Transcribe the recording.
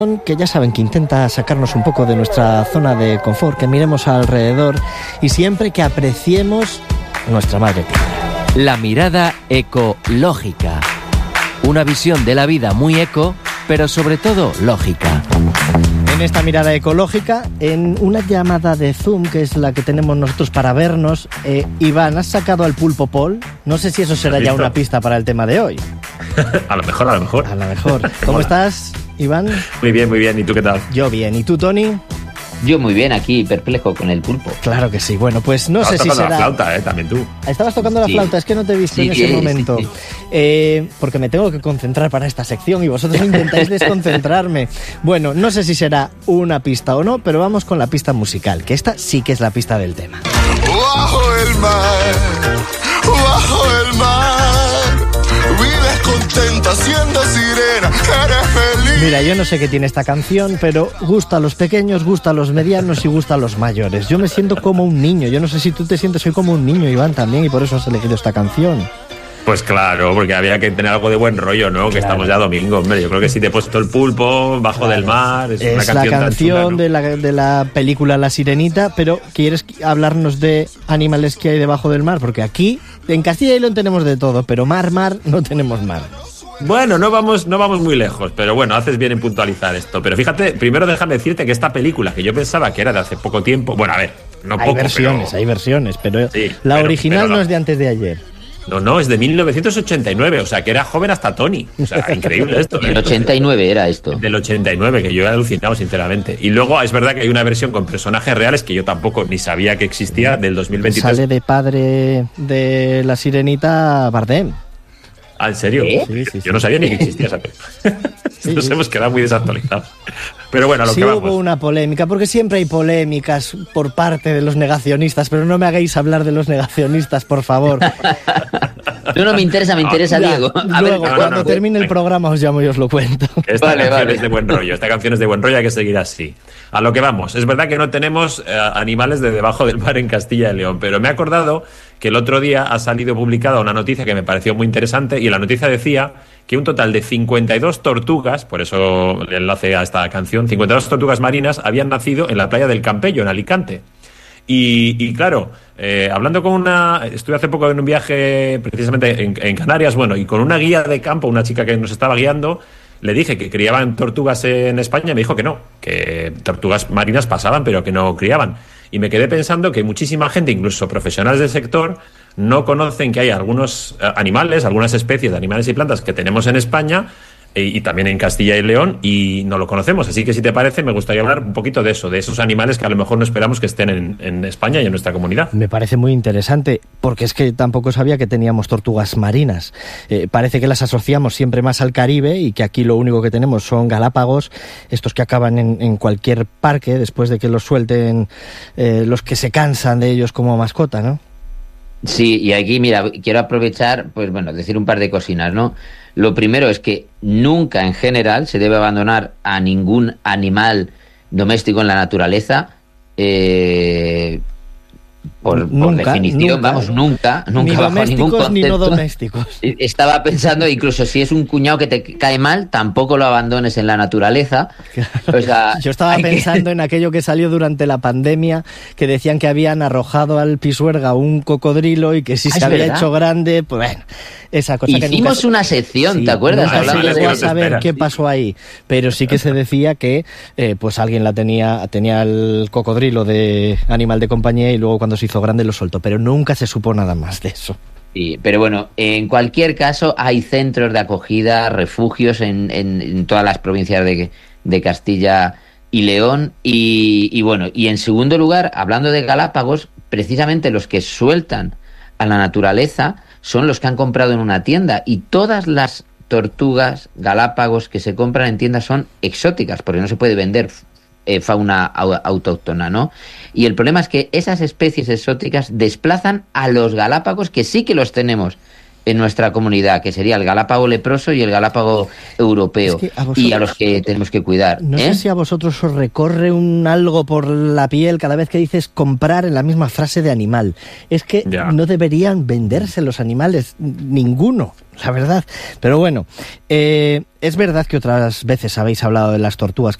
que ya saben que intenta sacarnos un poco de nuestra zona de confort, que miremos alrededor y siempre que apreciemos nuestra madre tierra. La mirada ecológica. Una visión de la vida muy eco, pero sobre todo lógica. En esta mirada ecológica, en una llamada de Zoom, que es la que tenemos nosotros para vernos, Iván, ¿has sacado al pulpo Paul? No sé si eso será ya una pista para el tema de hoy. A lo mejor. A lo mejor. ¿Cómo estás, Iván? Muy bien. ¿Y tú qué tal? Yo bien. ¿Y tú, Tony? Yo muy bien, aquí perplejo con el pulpo. Claro que sí. Bueno, pues no sé si será... la flauta, también tú. Estabas tocando la flauta, es que no te he visto en ese momento. Sí. Porque me tengo que concentrar para esta sección y vosotros intentáis desconcentrarme. Bueno, no sé si será una pista o no, pero vamos con la pista musical, que esta sí que es la pista del tema. Bajo el mar, vives contenta siendo sirena, eres feliz. Mira, yo no sé qué tiene esta canción, pero gusta a los pequeños, gusta a los medianos y gusta a los mayores. Yo me siento como un niño, yo no sé si tú te sientes hoy como un niño, Iván, también, y por eso has elegido esta canción. Pues claro, porque había que tener algo de buen rollo, ¿no? Que estamos ya domingo, hombre. Yo creo que si te he puesto el pulpo, Bajo del mar, es una canción la canción tan chula, ¿no? de la película La Sirenita, pero ¿quieres hablarnos de animales que hay debajo del mar? Porque aquí, en Castilla y León tenemos de todo, pero mar, no tenemos mar. Bueno, no vamos muy lejos, pero bueno, haces bien en puntualizar esto. Pero fíjate, primero déjame decirte que esta película, que yo pensaba que era de hace poco tiempo, bueno, a ver, no hay poco, versiones, hay versiones, pero sí, la original no es de antes de ayer. No, es de 1989, o sea, que era joven hasta Tony. O sea, increíble esto. Del 89 era esto. Del 89, que yo he alucinado, sinceramente. Y luego es verdad que hay una versión con personajes reales que yo tampoco ni sabía que existía, del 2023. Sale de padre de La Sirenita Bardem. ¿Ah, en serio? Sí. Yo no sabía ni que existía esa película. Nos hemos quedado muy desactualizados. Pero bueno, a lo que vamos. Hubo una polémica, porque siempre hay polémicas por parte de los negacionistas, pero no me hagáis hablar de los negacionistas, por favor. No me interesa, Diego. Luego, cuando termine el programa os llamo y os lo cuento. Esta canción es de buen rollo, hay que seguir así. A lo que vamos, es verdad que no tenemos animales de debajo del mar en Castilla y León, pero me he acordado que el otro día ha salido publicada una noticia que me pareció muy interesante y la noticia decía que un total de 52 tortugas, por eso el enlace a esta canción, 52 tortugas marinas habían nacido en la playa del Campello, en Alicante. Y claro, hablando con estuve hace poco en un viaje precisamente en Canarias, bueno, y con una guía de campo, una chica que nos estaba guiando, le dije que criaban tortugas en España y me dijo que no, que tortugas marinas pasaban, pero que no criaban. Y me quedé pensando que muchísima gente, incluso profesionales del sector, no conocen que hay algunos animales, algunas especies de animales y plantas que tenemos en España y también en Castilla y León y no lo conocemos. Así que si te parece, me gustaría hablar un poquito de eso, de esos animales que a lo mejor no esperamos que estén en España y en nuestra comunidad. Me parece muy interesante, porque es que tampoco sabía que teníamos tortugas marinas. Parece que las asociamos siempre más al Caribe y que aquí lo único que tenemos son Galápagos, estos que acaban en cualquier parque después de que los suelten los que se cansan de ellos como mascota, ¿no? Sí, y aquí, mira, quiero aprovechar, pues bueno, decir un par de cosinas, ¿no? Lo primero es que nunca en general se debe abandonar a ningún animal doméstico en la naturaleza, por definición, nunca ni bajo domésticos ningún concepto. Ni no domésticos. Estaba pensando, incluso si es un cuñado que te cae mal, tampoco lo abandones en la naturaleza. Claro. O sea, yo estaba pensando en aquello que salió durante la pandemia, que decían que habían arrojado al Pisuerga un cocodrilo y que si se había hecho grande, pues bueno, esa cosa. Hicimos que nunca... una sección, ¿te acuerdas? Hablando de saber qué pasó ahí, pero sí que se decía que pues alguien tenía el cocodrilo de animal de compañía y luego cuando se hizo grande lo soltó, pero nunca se supo nada más de eso. Sí, pero bueno, en cualquier caso hay centros de acogida, refugios en todas las provincias de Castilla y León y bueno, y en segundo lugar, hablando de Galápagos, precisamente los que sueltan a la naturaleza son los que han comprado en una tienda y todas las tortugas Galápagos que se compran en tiendas son exóticas porque no se puede vender fauna autóctona, ¿no? Y el problema es que esas especies exóticas desplazan a los Galápagos que sí que los tenemos en nuestra comunidad, que sería el Galápago leproso y el Galápago europeo, es que y a los que tenemos que cuidar. No sé si a vosotros os recorre algo por la piel cada vez que dices comprar en la misma frase de animal. Es que no deberían venderse los animales, ninguno, la verdad. Pero bueno, Es verdad que otras veces habéis hablado de las tortugas